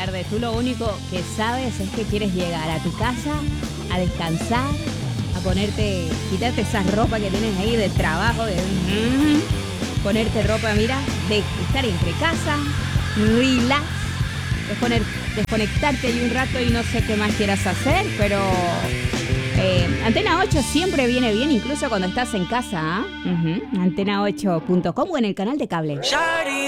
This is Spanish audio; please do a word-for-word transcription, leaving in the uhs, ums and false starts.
tarde. Tú lo único que sabes es que quieres llegar a tu casa a descansar, a ponerte, quitarte esa ropa que tienes ahí de trabajo, de ponerte ropa, mira, de estar entre casa, relax, desponer, desconectarte ahí un rato y no sé qué más quieras hacer, pero eh, Antena ocho siempre viene bien, incluso cuando estás en casa, ¿eh? Uh-huh. antena ocho punto com o en el canal de cable.